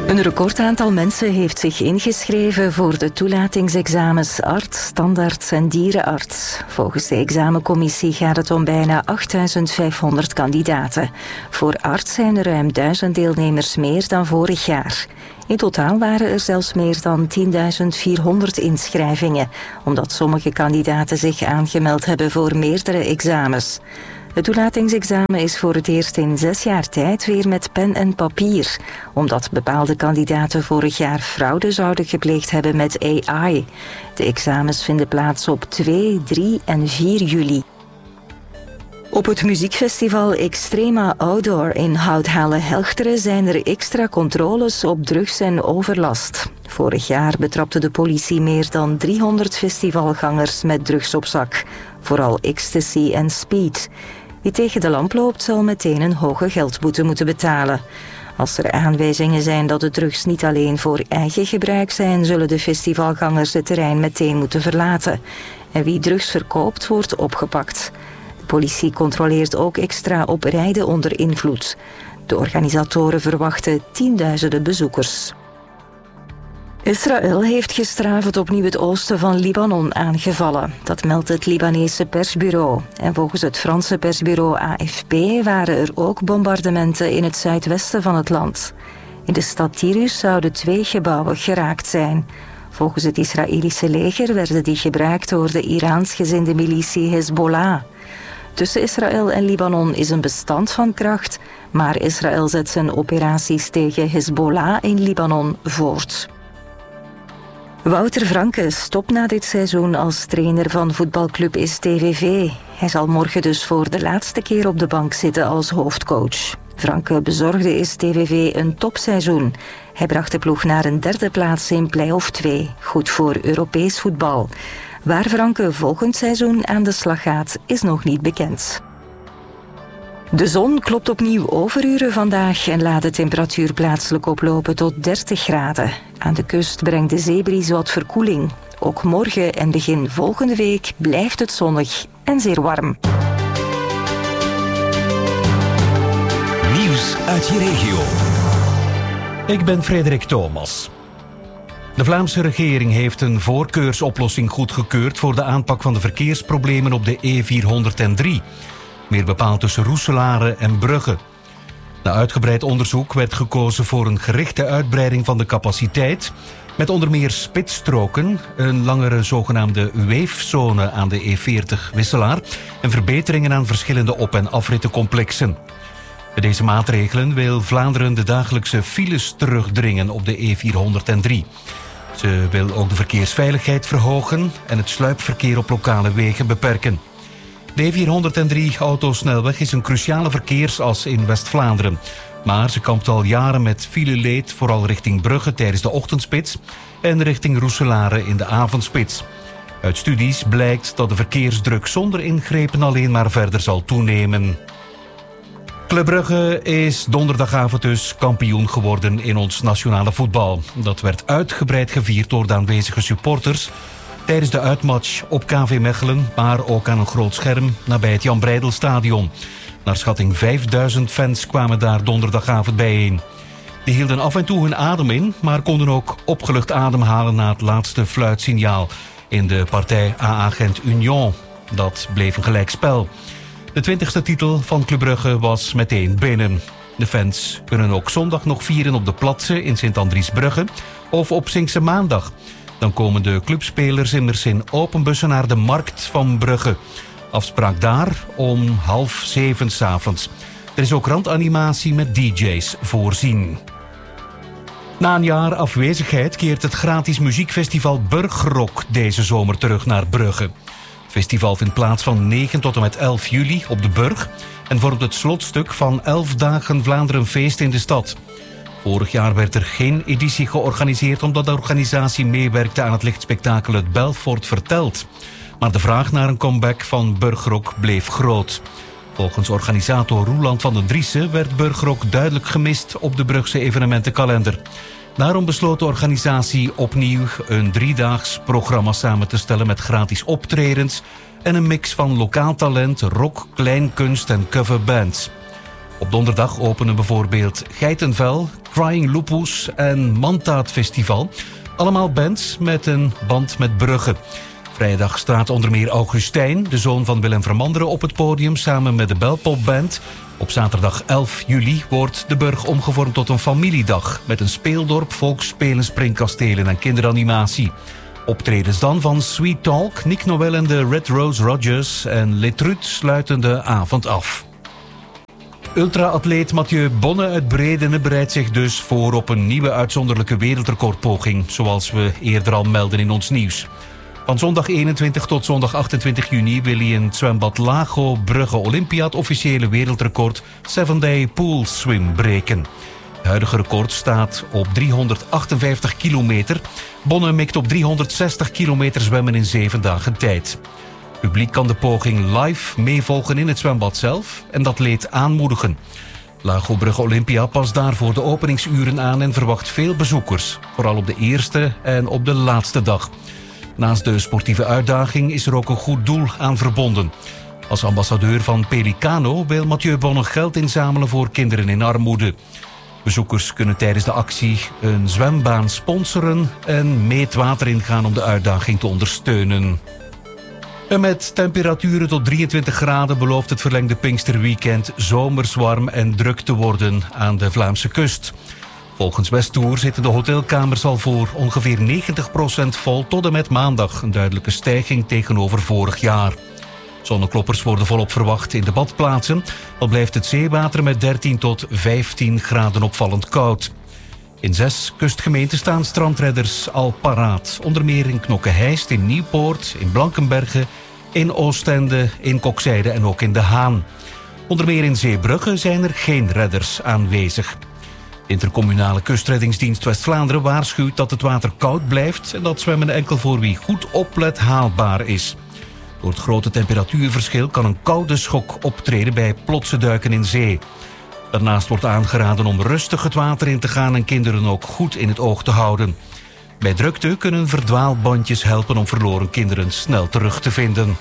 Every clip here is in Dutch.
Een recordaantal mensen heeft zich ingeschreven voor de toelatingsexamens arts, standaard en dierenarts. Volgens de examencommissie gaat het om bijna 8.500 kandidaten. Voor arts zijn er ruim 1000 deelnemers meer dan vorig jaar. In totaal waren er zelfs meer dan 10.400 inschrijvingen, omdat sommige kandidaten zich aangemeld hebben voor meerdere examens. Het toelatingsexamen is voor het eerst in 6 jaar tijd weer met pen en papier, omdat bepaalde kandidaten vorig jaar fraude zouden gepleegd hebben met AI. De examens vinden plaats op 2, 3 en 4 juli. Op het muziekfestival Extrema Outdoor in Houthalen-Helchteren zijn er extra controles op drugs en overlast. Vorig jaar betrapte de politie meer dan 300 festivalgangers met drugs op zak, vooral ecstasy en speed. Wie tegen de lamp loopt zal meteen een hoge geldboete moeten betalen. Als er aanwijzingen zijn dat de drugs niet alleen voor eigen gebruik zijn, zullen de festivalgangers het terrein meteen moeten verlaten. En wie drugs verkoopt, wordt opgepakt. De politie controleert ook extra op rijden onder invloed. De organisatoren verwachten tienduizenden bezoekers. Israël heeft gisteravond opnieuw het oosten van Libanon aangevallen. Dat meldt het Libanese persbureau. En volgens het Franse persbureau AFP waren er ook bombardementen in het zuidwesten van het land. In de stad Tirus zouden 2 gebouwen geraakt zijn. Volgens het Israëlische leger werden die gebruikt door de Iraans-gezinde militie Hezbollah. Tussen Israël en Libanon is een bestand van kracht, maar Israël zet zijn operaties tegen Hezbollah in Libanon voort. Wouter Franke stopt na dit seizoen als trainer van voetbalclub STVV. Hij zal morgen dus voor de laatste keer op de bank zitten als hoofdcoach. Franke bezorgde STVV een topseizoen. Hij bracht de ploeg naar een 3e plaats in play-off 2, goed voor Europees voetbal. Waar Franke volgend seizoen aan de slag gaat, is nog niet bekend. De zon klopt opnieuw overuren vandaag en laat de temperatuur plaatselijk oplopen tot 30 graden. Aan de kust brengt de zeebries wat verkoeling. Ook morgen en begin volgende week blijft het zonnig en zeer warm. Nieuws uit je regio. Ik ben Frederik Thomas. De Vlaamse regering heeft een voorkeursoplossing goedgekeurd voor de aanpak van de verkeersproblemen op de E403. Meer bepaald tussen Roeselare en Brugge. Na uitgebreid onderzoek werd gekozen voor een gerichte uitbreiding van de capaciteit, met onder meer spitsstroken, een langere zogenaamde weefzone aan de E40 Wisselaar en verbeteringen aan verschillende op- en afrittencomplexen. Met deze maatregelen wil Vlaanderen de dagelijkse files terugdringen op de E403. Ze wil ook de verkeersveiligheid verhogen en het sluipverkeer op lokale wegen beperken. De E403-autosnelweg is een cruciale verkeersas in West-Vlaanderen. Maar ze kampt al jaren met fileleed, vooral richting Brugge tijdens de ochtendspits en richting Roeselare in de avondspits. Uit studies blijkt dat de verkeersdruk zonder ingrepen alleen maar verder zal toenemen. Club Brugge is donderdagavond dus kampioen geworden in ons nationale voetbal. Dat werd uitgebreid gevierd door de aanwezige supporters tijdens de uitmatch op KV Mechelen, maar ook aan een groot scherm nabij het Jan Breidelstadion. Naar schatting 5000 fans kwamen daar donderdagavond bijeen. Die hielden af en toe hun adem in, maar konden ook opgelucht ademhalen na het laatste fluitsignaal in de partij AA-Gent Union. Dat bleef een gelijkspel. De 20e titel van Club Brugge was meteen binnen. De fans kunnen ook zondag nog vieren op de Platse in Sint-Andriesbrugge of op Sinkse Maandag. Dan komen de clubspelers immers in open bussen naar de Markt van Brugge. Afspraak daar om 6:30 s'avonds. Er is ook randanimatie met DJ's voorzien. Na een jaar afwezigheid keert het gratis muziekfestival Burgrock deze zomer terug naar Brugge. Het festival vindt plaats van 9 tot en met 11 juli op de Burg en vormt het slotstuk van 11 dagen Vlaanderenfeest in de stad. Vorig jaar werd er geen editie georganiseerd omdat de organisatie meewerkte aan het lichtspektakel Het Belfort Vertelt. Maar de vraag naar een comeback van Burgrock bleef groot. Volgens organisator Roeland van den Driessen werd Burgrock duidelijk gemist op de Brugse evenementenkalender. Daarom besloot de organisatie opnieuw een 3-daags programma samen te stellen met gratis optredens en een mix van lokaal talent, rock, kleinkunst en coverbands. Op donderdag openen bijvoorbeeld Geitenvel, Crying Lupus en Mantaat Festival. Allemaal bands met een band met Brugge. Vrijdag staat onder meer Augustijn, de zoon van Willem Vermanderen, op het podium samen met de Belpopband. Op zaterdag 11 juli wordt de Burg omgevormd tot een familiedag met een speeldorp, volksspelen, springkastelen en kinderanimatie. Optredens dan van Sweet Talk, Nick Noel en de Red Rose Rodgers en Letrut sluiten de avond af. Ultra-atleet Mathieu Bonne uit Bredene bereidt zich dus voor op een nieuwe uitzonderlijke wereldrecordpoging, zoals we eerder al melden in ons nieuws. Van zondag 21 tot zondag 28 juni wil hij in het zwembad Lago Brugge Olympia het officiële wereldrecord 7-day pool swim breken. Het huidige record staat op 358 kilometer. Bonne mikt op 360 kilometer zwemmen in 7 dagen tijd. Het publiek kan de poging live meevolgen in het zwembad zelf en dat leed aanmoedigen. Lago Brugge Olympia past daarvoor de openingsuren aan en verwacht veel bezoekers, vooral op de eerste en op de laatste dag. Naast de sportieve uitdaging is er ook een goed doel aan verbonden. Als ambassadeur van Pelicano wil Mathieu Bonne geld inzamelen voor kinderen in armoede. Bezoekers kunnen tijdens de actie een zwembaan sponsoren en mee het water ingaan om de uitdaging te ondersteunen. En met temperaturen tot 23 graden belooft het verlengde Pinksterweekend zomers warm en druk te worden aan de Vlaamse kust. Volgens Westtour zitten de hotelkamers al voor ongeveer 90% vol tot en met maandag. Een duidelijke stijging tegenover vorig jaar. Zonnekloppers worden volop verwacht in de badplaatsen. Al blijft het zeewater met 13 tot 15 graden opvallend koud. In 6 kustgemeenten staan strandredders al paraat. Onder meer in Knokke-Heist, in Nieuwpoort, in Blankenberge, in Oostende, in Kokzijde en ook in De Haan. Onder meer in Zeebrugge zijn er geen redders aanwezig. De intercommunale kustreddingsdienst West-Vlaanderen waarschuwt dat het water koud blijft en dat zwemmen enkel voor wie goed oplet haalbaar is. Door het grote temperatuurverschil kan een koude schok optreden bij plotse duiken in zee. Daarnaast wordt aangeraden om rustig het water in te gaan en kinderen ook goed in het oog te houden. Bij drukte kunnen verdwaalbandjes helpen om verloren kinderen snel terug te vinden.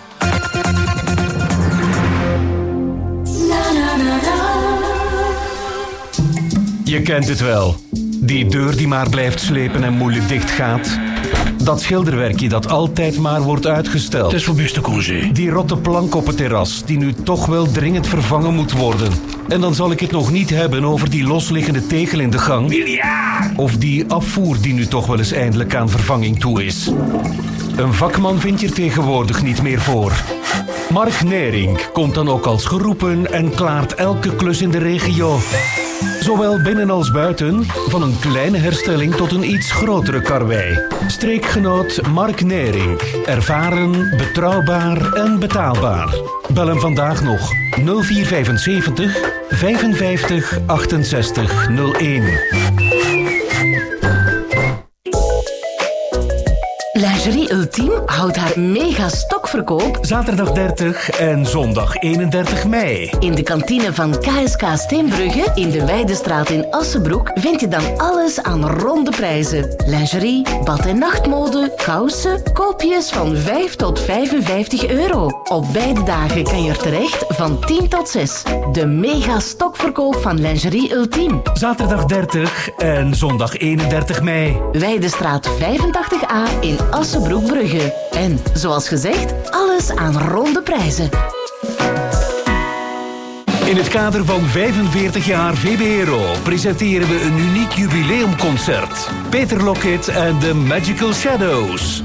Je kent het wel. Die deur die maar blijft slepen en moeilijk dicht gaat. Dat schilderwerkje dat altijd maar wordt uitgesteld. Het is voor beste congé. Die rotte plank op het terras die nu toch wel dringend vervangen moet worden. En dan zal ik het nog niet hebben over die losliggende tegel in de gang. Miljard! Of die afvoer die nu toch wel eens eindelijk aan vervanging toe is. Een vakman vind je er tegenwoordig niet meer voor. Mark Nering komt dan ook als geroepen en klaart elke klus in de regio. Zowel binnen als buiten, van een kleine herstelling tot een iets grotere karwei. Streekgenoot Mark Nering. Ervaren, betrouwbaar en betaalbaar. Bel hem vandaag nog 0475 55 68 01. Lingerie Ultime houdt haar mega stokverkoop Zaterdag 30 en zondag 31 mei. in de kantine van KSK Steenbrugge in de Weidestraat in Assenbroek vind je dan alles aan ronde prijzen. Lingerie, bad- en nachtmode, kousen, koopjes van 5 tot 55 euro. Op beide dagen kan je er terecht van 10 tot 6. De mega stokverkoop van Lingerie Ultime. Zaterdag 30 en zondag 31 mei. Weidestraat 85A in Assenbroek-Brugge. En, zoals gezegd, alles aan ronde prijzen. In het kader van 45 jaar VBRO presenteren we een uniek jubileumconcert. Peter Lockett en The Magical Shadows.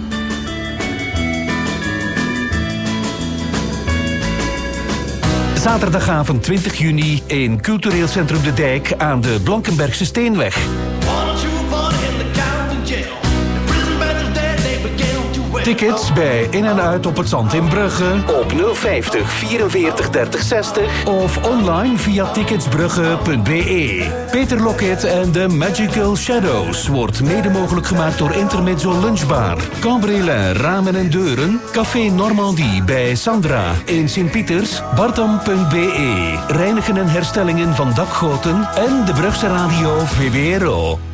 Zaterdagavond 20 juni in Cultureel Centrum De Dijk aan de Blankenbergse Steenweg. Tickets bij In en Uit op het Zand in Brugge op 050 44 30 60 of online via ticketsbrugge.be. Peter Lockett en The Magical Shadows wordt mede mogelijk gemaakt door Intermezzo Lunchbar, Cambrelin Ramen en Deuren, Café Normandie bij Sandra in Sint-Pieters, Bartam.be, reinigen en herstellingen van dakgoten en de Brugse Radio VWRO.